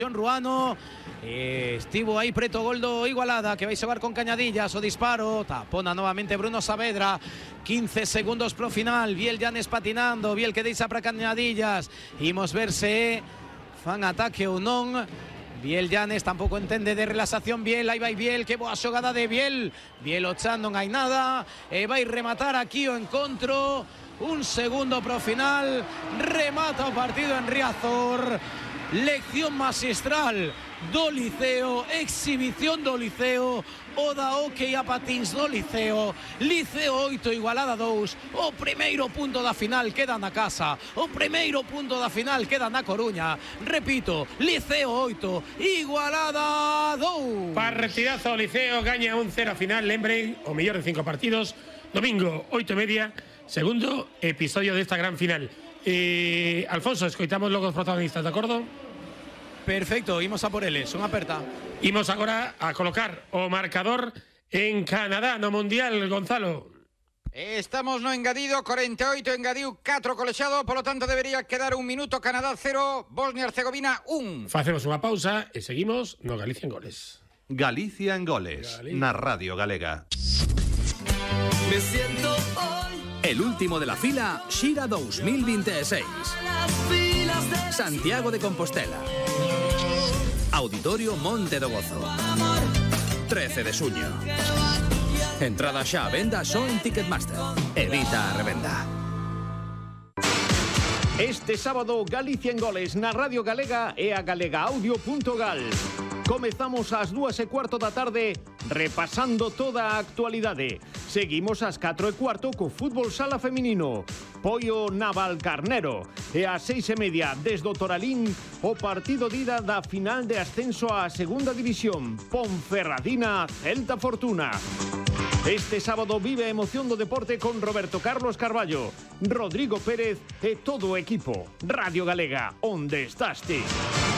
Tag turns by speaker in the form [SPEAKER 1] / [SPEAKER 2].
[SPEAKER 1] Ruano, estivo aí preto gol do Igualada, que vai xogar con Cañadillas, o disparo, tapona novamente Bruno Saavedra, 15 segundos pro final, Biel Llanes patinando, Biel que deixa para Cañadillas, imos ver se fan ataque ou non. Biel Llanes tampouco entende de relaxación. Biel, aí vai Biel, que boa xogada de Biel. Biel o chan, non hai nada, e vai rematar aquí o encontro. Un segundo pro final, remata o partido en Riazor. Lección magistral do Liceo, exhibición do Liceo, o da hockey a patins do Liceo. Liceo 8, Igualada 2, o primeiro punto da final queda na casa, o primeiro punto da final queda na Coruña. Repito, Liceo 8, Igualada 2.
[SPEAKER 2] Partidazo, Liceo gaña 1-0 a final, lembren, o mellor de 5 partidos, domingo 8:30, segundo episodio desta gran final. Alfonso, escoitamos logo os protagonistas, de acordo?
[SPEAKER 1] Perfecto, imos a por eles, unha aperta.
[SPEAKER 2] Imos agora a colocar o marcador en Canadá no Mundial, Gonzalo.
[SPEAKER 3] Estamos no engadido, 48 engadiu 4 colexado, polo tanto debería quedar 1 minuto, Canadá 0, Bosnia-Herzegovina 1.
[SPEAKER 2] Facemos unha pausa e seguimos no Galicia en Goles.
[SPEAKER 4] Galicia en Goles, na Radio Galega.
[SPEAKER 5] Me siento hoy
[SPEAKER 6] El último de la fila, Xira 2026. Santiago de Compostela. Auditorio Monte do Gozo. 13 de xuño. Entrada xa a venda só en Ticketmaster. Evita a revenda.
[SPEAKER 7] Este sábado, Galicia en Goles na Radio Galega e a galegaaudio.gal. Comezamos ás 2:15 da tarde repasando toda a actualidade. Seguimos ás 4:15 co fútbol sala feminino. Poio Navalcarnero. E ás 6:30 desde o Toralín o partido de ida da final de ascenso á segunda división. Ponferradina Celta Fortuna. Este sábado vive a emoción do deporte con Roberto Carlos Carballo, Rodrigo Pérez e todo o equipo. Radio Galega, onde estás ti?